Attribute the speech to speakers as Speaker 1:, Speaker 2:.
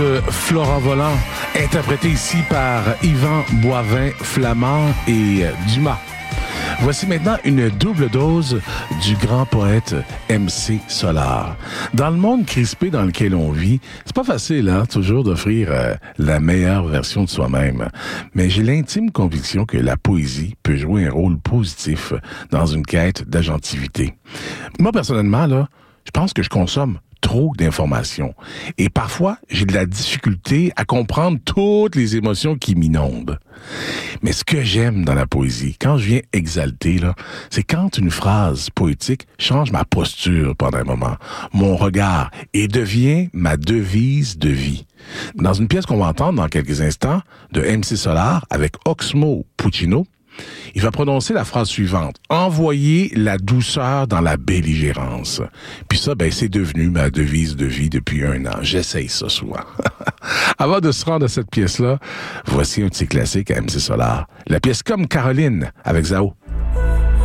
Speaker 1: Flora Volant, interprété ici par Yvan Boivin-Flamand et Dumas. Voici maintenant une double dose du grand poète MC Solar. Dans le monde crispé dans lequel on vit, c'est pas facile, toujours d'offrir la meilleure version de soi-même. Mais j'ai l'intime conviction que la poésie peut jouer un rôle positif dans une quête d'agentivité. Moi, personnellement, je pense que je consomme trop d'informations. Et parfois, j'ai de la difficulté à comprendre toutes les émotions qui m'inondent. Mais ce que j'aime dans la poésie, quand je viens exalter, c'est quand une phrase poétique change ma posture pendant un moment, mon regard, et devient ma devise de vie. Dans une pièce qu'on va entendre dans quelques instants, de MC Solar avec Oxmo Puccino, il va prononcer la phrase suivante. « Envoyer la douceur dans la belligérance. » Puis ça, c'est devenu ma devise de vie depuis 1 an. J'essaye ça souvent. Avant de se rendre à cette pièce-là, voici un petit classique à MC Solar. La pièce Comme Caroline avec Zao.